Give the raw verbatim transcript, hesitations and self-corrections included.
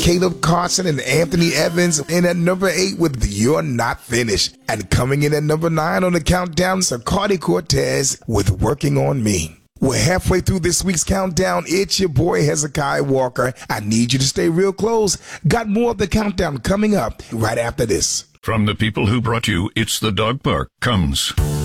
Caleb Carson and Anthony Evans. And at number eight with You're Not Finished. And coming in at number nine on the countdown, Sarkodie Cortez with Working on Me. We're halfway through this week's countdown. It's your boy Hezekiah Walker. I need you to stay real close. Got more of the countdown coming up right after this. From the people who brought you It's the Dog Park comes